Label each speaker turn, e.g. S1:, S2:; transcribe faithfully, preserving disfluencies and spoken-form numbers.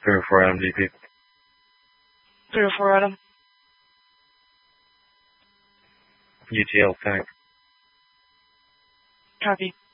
S1: three or four Adam D P.
S2: three or four Adam.
S1: U T L tank.
S2: Copy.